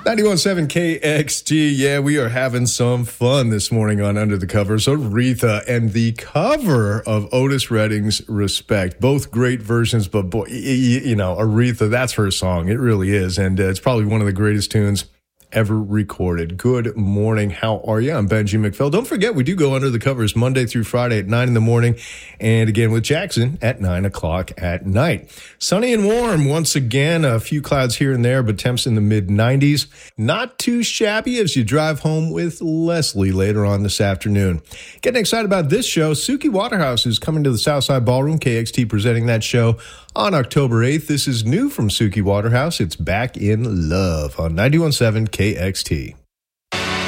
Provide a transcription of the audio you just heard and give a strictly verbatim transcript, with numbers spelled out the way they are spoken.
ninety-one point seven K X T. Yeah, we are having some fun this morning on Under the Covers. Aretha and the cover of Otis Redding's Respect. Both great versions, but boy, you know, Aretha, that's her song. It really is. And uh, it's probably one of the greatest tunes ever recorded. Good morning. How are you? I'm Benji McPhail. Don't forget, we do go Under the Covers Monday through Friday at nine in the morning, and again with Jackson at nine o'clock at night. Sunny and warm once again. A few clouds here and there, but temps in the mid nineties. Not too shabby as you drive home with Leslie later on this afternoon. Getting excited about this show. Suki Waterhouse is coming to the Southside Ballroom. K X T presenting that show on October eighth. This is new from Suki Waterhouse. It's Back in Love on ninety-one point seven K X T.